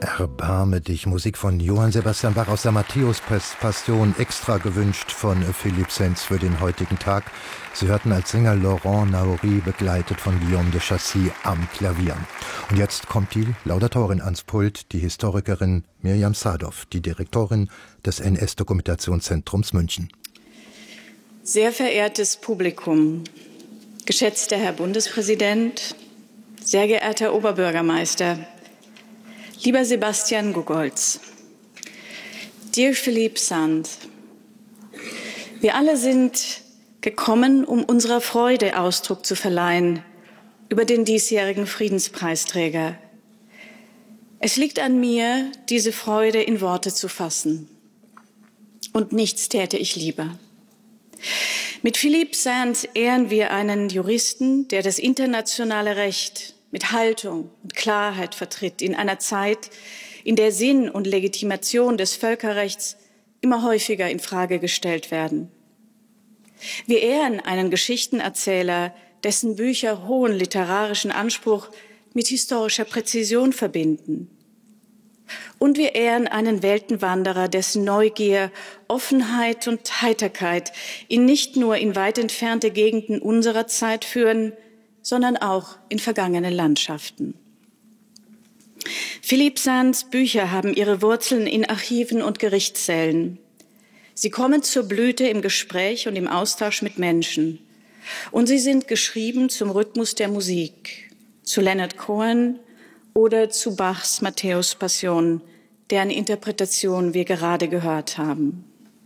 Erbarme dich, Musik von Johann Sebastian Bach aus der Matthäus-Passion, extra gewünscht von Philippe Sands für den heutigen Tag. Sie hörten als Sänger Laurent Naouri, begleitet von Guillaume de Chassis am Klavier. Und jetzt kommt die Laudatorin ans Pult, die Historikerin Mirjam Sadow, die Direktorin des NS-Dokumentationszentrums München. Sehr verehrtes Publikum, geschätzter Herr Bundespräsident, sehr geehrter Oberbürgermeister, lieber Sebastian Gogolz, dear Philippe Sands, wir alle sind gekommen, um unserer Freude Ausdruck zu verleihen über den diesjährigen Friedenspreisträger. Es liegt an mir, diese Freude in Worte zu fassen. Und nichts täte ich lieber. Mit Philippe Sands ehren wir einen Juristen, der das internationale Recht mit Haltung und Klarheit vertritt, in einer Zeit, in der Sinn und Legitimation des Völkerrechts immer häufiger in Frage gestellt werden. Wir ehren einen Geschichtenerzähler, dessen Bücher hohen literarischen Anspruch mit historischer Präzision verbinden. Und wir ehren einen Weltenwanderer, dessen Neugier, Offenheit und Heiterkeit ihn nicht nur in weit entfernte Gegenden unserer Zeit führen, sondern auch in vergangene Landschaften. Philippe Sands Bücher haben ihre Wurzeln in Archiven und Gerichtssälen. Sie kommen zur Blüte im Gespräch und im Austausch mit Menschen. Und sie sind geschrieben zum Rhythmus der Musik, zu Leonard Cohen oder zu Bachs Matthäus-Passion, deren Interpretation wir gerade gehört haben.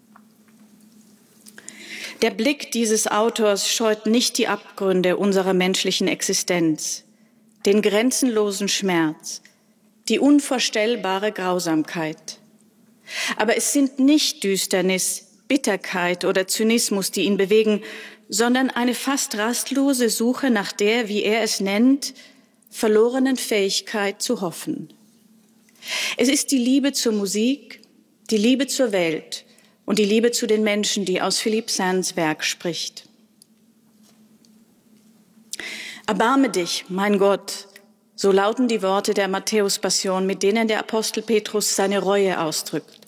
Der Blick dieses Autors scheut nicht die Abgründe unserer menschlichen Existenz, den grenzenlosen Schmerz, die unvorstellbare Grausamkeit. Aber es sind nicht Düsternis, Bitterkeit oder Zynismus, die ihn bewegen, sondern eine fast rastlose Suche nach der, wie er es nennt, verlorenen Fähigkeit zu hoffen. Es ist die Liebe zur Musik, die Liebe zur Welt und die Liebe zu den Menschen, die aus Philippe Sands Werk spricht. Erbarme dich, mein Gott, so lauten die Worte der Matthäus-Passion, mit denen der Apostel Petrus seine Reue ausdrückt.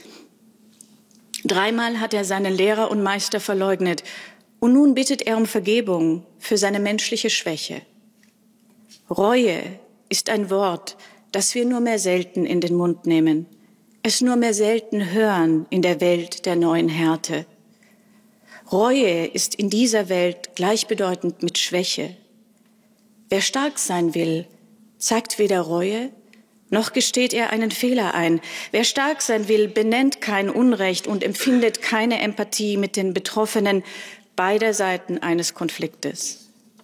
Dreimal hat er seinen Lehrer und Meister verleugnet und nun bittet er um Vergebung für seine menschliche Schwäche. Reue ist ein Wort, das wir nur mehr selten in den Mund nehmen, es nur mehr selten hören in der Welt der neuen Härte. Reue ist in dieser Welt gleichbedeutend mit Schwäche. Wer stark sein will, zeigt weder Reue, noch gesteht er einen Fehler ein. Wer stark sein will, benennt kein Unrecht und empfindet keine Empathie mit den Betroffenen beider Seiten eines Konfliktes.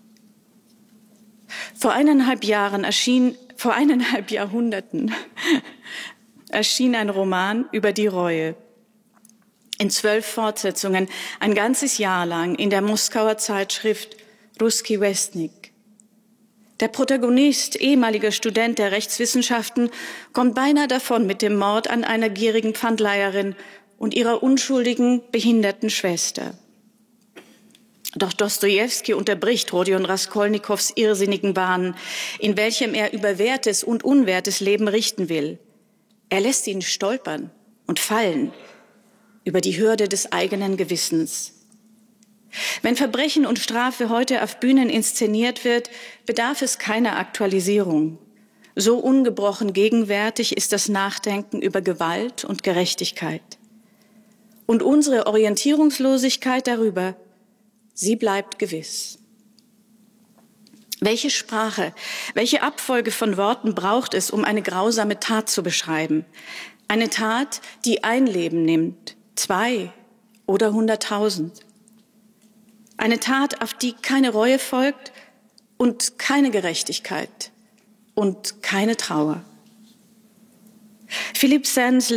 Vor 1,5 Jahrhunderten erschien ein Roman über die Reue. In 12 Fortsetzungen, ein ganzes Jahr lang in der Moskauer Zeitschrift Russki Westnik. Der Protagonist, ehemaliger Student der Rechtswissenschaften, kommt beinahe davon mit dem Mord an einer gierigen Pfandleiherin und ihrer unschuldigen, behinderten Schwester. Doch Dostojewski unterbricht Rodion Raskolnikows irrsinnigen Wahn, in welchem er über wertes und unwertes Leben richten will. Er lässt ihn stolpern und fallen über die Hürde des eigenen Gewissens. Wenn Verbrechen und Strafe heute auf Bühnen inszeniert wird, bedarf es keiner Aktualisierung. So ungebrochen gegenwärtig ist das Nachdenken über Gewalt und Gerechtigkeit. Und unsere Orientierungslosigkeit darüber, sie bleibt gewiss. Welche Sprache, welche Abfolge von Worten braucht es, um eine grausame Tat zu beschreiben? Eine Tat, die ein Leben nimmt, 2 oder 100.000. Eine Tat, auf die keine Reue folgt und keine Gerechtigkeit und keine Trauer. Philippe Sands